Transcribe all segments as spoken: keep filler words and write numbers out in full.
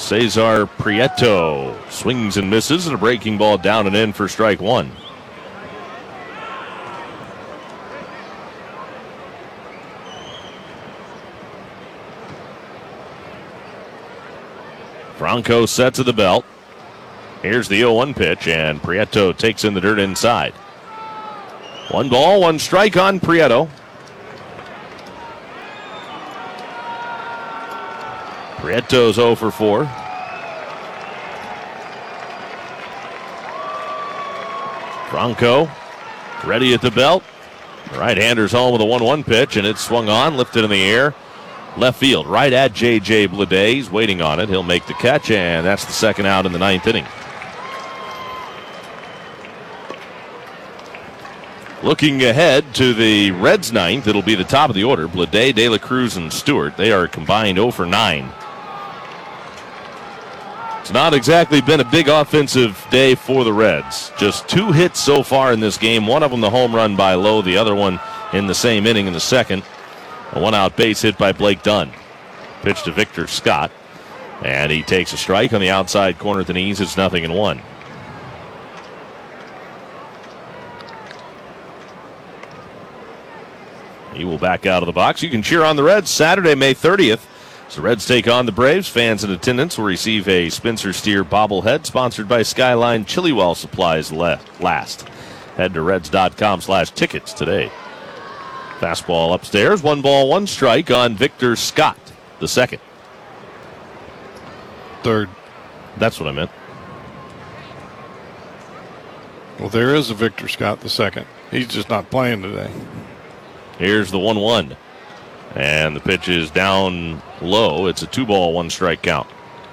Cesar Prieto swings and misses, and a breaking ball down and in for strike one. Franco set to the belt. Here's the oh one pitch, and Prieto takes in the dirt inside. One ball, one strike on Prieto. Prieto's oh for four. Franco ready at the belt. The right-hander's home with a one one pitch, and it's swung on, lifted in the air. Left field, right at J J Bleday. He's waiting on it. He'll make the catch, and that's the second out in the ninth inning. Looking ahead to the Reds' ninth, it'll be the top of the order. Bleday, De La Cruz, and Stewart. They are combined oh for nine. It's not exactly been a big offensive day for the Reds. Just two hits so far in this game. One of them the home run by Lowe, the other one in the same inning in the second. A one-out base hit by Blake Dunn. Pitch to Victor Scott. And he takes a strike on the outside corner at the knees. It's nothing and one. He will back out of the box. You can cheer on the Reds Saturday, May thirtieth. As the Reds take on the Braves, fans in attendance will receive a Spencer Steer bobblehead sponsored by Skyline Chiliwell Supplies last. Head to reds.com slash tickets today. Fastball upstairs, one ball, one strike on Victor Scott, the second. Third. That's what I meant. Well, there is a Victor Scott, the second. He's just not playing today. Here's the one one. And the pitch is down low. It's a two ball, one strike count.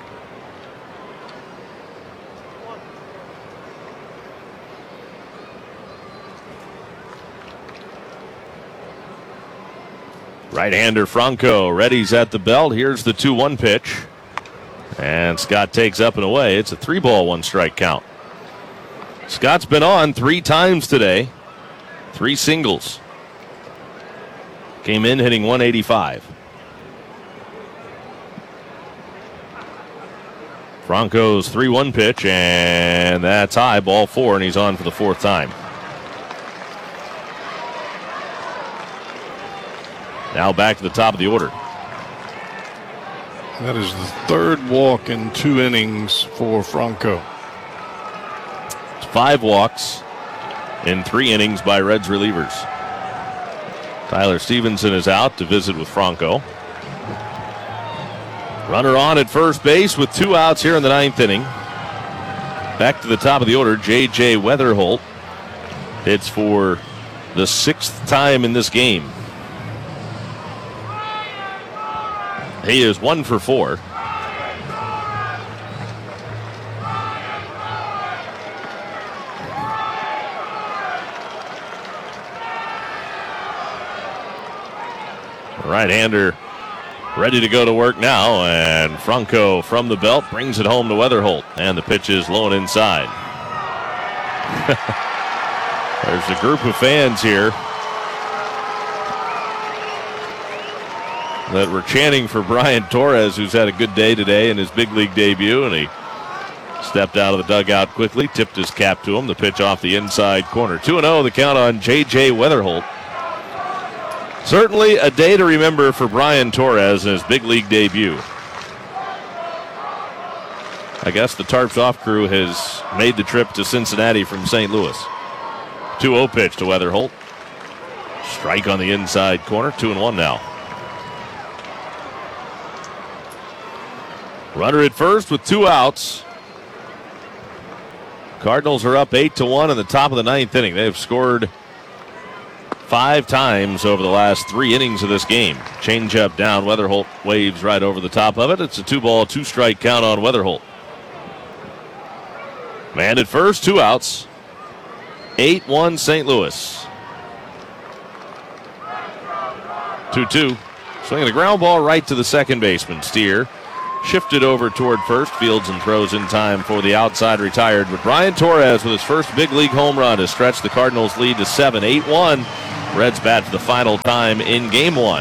Right-hander Franco readies at the belt. Here's the two one pitch. And Scott takes up and away. It's a three ball, one strike count. Scott's been on three times today. Three singles. Came in hitting one eighty-five. Franco's three one pitch, and that's high, ball four, and he's on for the fourth time. Now back to the top of the order. That is the third walk in two innings for Franco. It's five walks in three innings by Reds relievers. Tyler Stevenson is out to visit with Franco. Runner on at first base with two outs here in the ninth inning. Back to the top of the order, J J Weatherholt hits for the sixth time in this game. He is one for four. Right-hander ready to go to work now, and Franco from the belt brings it home to Weatherholt, and the pitch is low and inside. There's a group of fans here that were chanting for Brian Torres, who's had a good day today in his big league debut, and he stepped out of the dugout quickly, tipped his cap to him. The pitch off the inside corner. two and oh the count on J J Weatherholt. Certainly a day to remember for Brian Torres in his big league debut. I guess the Tarps Off crew has made the trip to Cincinnati from Saint Louis. two oh pitch to Weatherholt. Strike on the inside corner, two and one now. Runner at first with two outs. Cardinals are up eight to one in the top of the ninth inning. They've scored five times over the last three innings of this game. Changeup down. Weatherholt waves right over the top of it. It's a two ball, two strike count on Weatherholt. Man at first, two outs. eight one Saint Louis. two two. Swinging a ground ball right to the second baseman. Steer shifted over toward first. Fields and throws in time for the outside retired. But Brian Torres with his first big league home run has stretched the Cardinals' lead to seven. eight one. Reds bat for the final time in game one.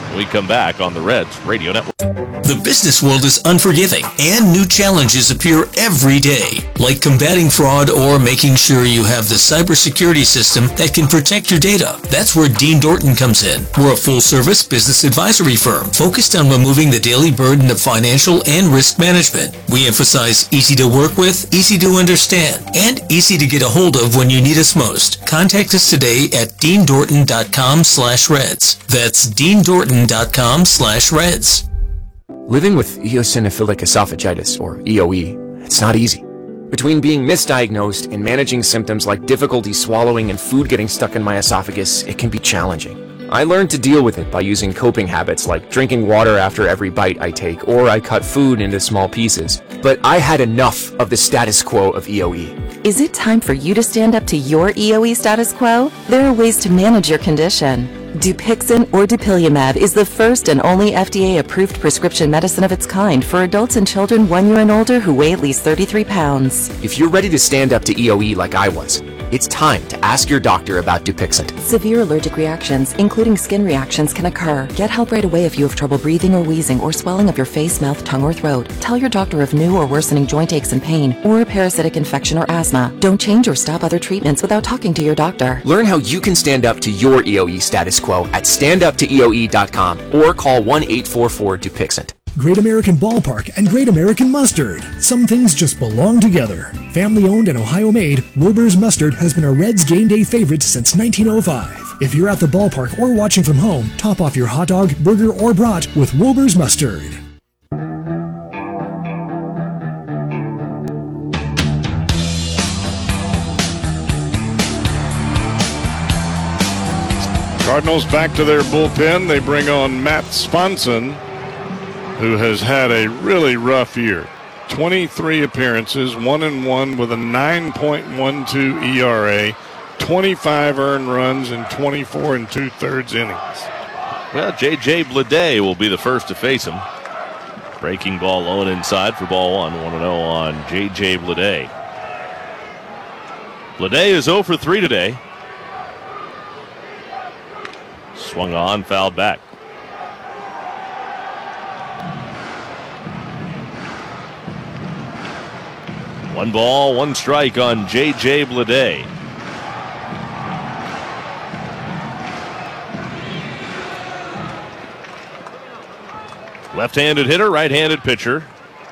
We come back on the Reds Radio Network. The business world is unforgiving, and new challenges appear every day, like combating fraud or making sure you have the cybersecurity system that can protect your data. That's where Dean Dorton comes in. We're a full-service business advisory firm focused on removing the daily burden of financial and risk management. We emphasize easy to work with, easy to understand, and easy to get a hold of when you need us most. Contact us today at dean dorton dot com slash reds. That's dean dorton dot com slash reds. Living with eosinophilic esophagitis, or E O E, it's not easy. Between being misdiagnosed and managing symptoms like difficulty swallowing and food getting stuck in my esophagus, it can be challenging. I learned to deal with it by using coping habits like drinking water after every bite I take, or I cut food into small pieces. But I had enough of the status quo of E O E. Is it time for you to stand up to your E O E status quo? There are ways to manage your condition. Dupixent or dupilumab is the first and only F D A-approved prescription medicine of its kind for adults and children one year and older who weigh at least thirty-three pounds. If you're ready to stand up to E O E like I was, it's time to ask your doctor about Dupixent. Severe allergic reactions, including skin reactions, can occur. Get help right away if you have trouble breathing or wheezing or swelling of your face, mouth, tongue, or throat. Tell your doctor of new or worsening joint aches and pain or a parasitic infection or asthma. Don't change or stop other treatments without talking to your doctor. Learn how you can stand up to your E O E status quo at stand up to E O E dot com or call one eight four four Dupixent. Great American Ballpark and Great American Mustard. Some things just belong together. Family owned and Ohio made, Wilbur's Mustard has been a Reds game day favorite since nineteen oh five. If you're at the ballpark or watching from home, top off your hot dog, burger, or brat with Wilbur's Mustard. Cardinals back to their bullpen. They bring on Matt Swanson, who has had a really rough year. twenty-three appearances, one and one with a nine point one two E R A, twenty-five earned runs in twenty-four and two-thirds innings. Well, J J Bleday will be the first to face him. Breaking ball low and inside for ball one. one and oh on J J Bleday. Bleday is oh for three today. Swung on, fouled back. One ball, one strike on J J Bleday. Left-handed hitter, right-handed pitcher.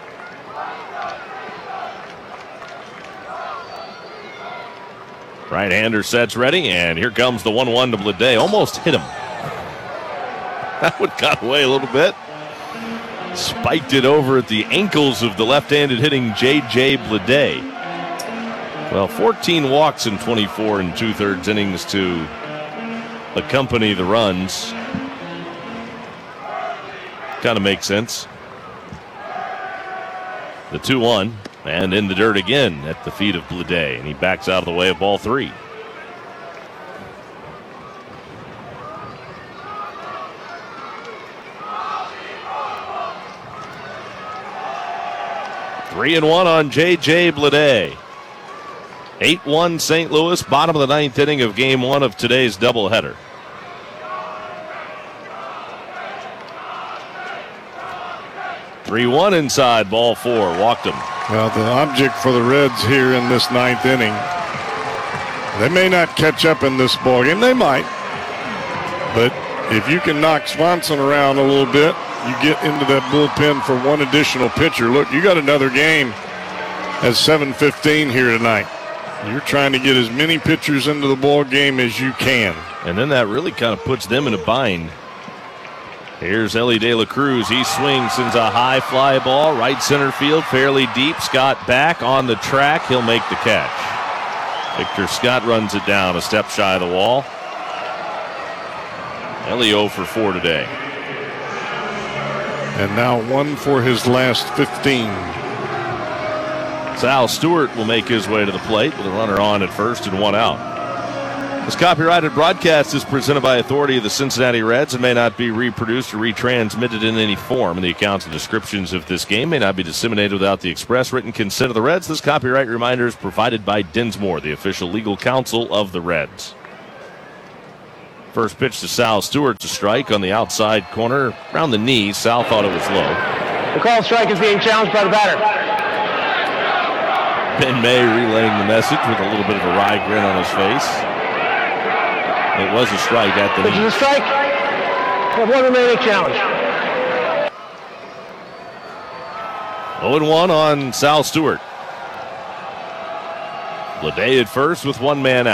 Right-hander sets ready, and here comes the one one to Bleday. Almost hit him. That one got away a little bit. Spiked it over at the ankles of the left-handed hitting J J Bleday. Well, fourteen walks in twenty-four and two-thirds innings to accompany the runs. Kind of makes sense. The two one, and in the dirt again at the feet of Bleday, and he backs out of the way of ball three. Three and one on J J Bleday. eight one Saint Louis, bottom of the ninth inning of game one of today's doubleheader. three one inside, ball four, walked him. Well, the object for the Reds here in this ninth inning, they may not catch up in this ballgame. They might. But if you can knock Swanson around a little bit, you get into that bullpen for one additional pitcher. Look, you got another game at seven fifteen here tonight. You're trying to get as many pitchers into the ball game as you can. And then that really kind of puts them in a bind. Here's Ellie De La Cruz. He swings, sends a high fly ball, right center field, fairly deep. Scott back on the track. He'll make the catch. Victor Scott runs it down a step shy of the wall. Ellie oh for four today. And now one for his last fifteen. Sal Stewart will make his way to the plate with a runner on at first and one out. This copyrighted broadcast is presented by authority of the Cincinnati Reds and may not be reproduced or retransmitted in any form. And the accounts and descriptions of this game may not be disseminated without the express written consent of the Reds. This copyright reminder is provided by Dinsmore, the official legal counsel of the Reds. First pitch to Sal Stewart's a strike on the outside corner, around the knee. Sal thought it was low. The call strike is being challenged by the batter. Ben May relaying the message with a little bit of a wry grin on his face. It was a strike at the Pitch knee. is a strike. We have one remaining challenge. oh and one on Sal Stewart. Lede at first with one man out.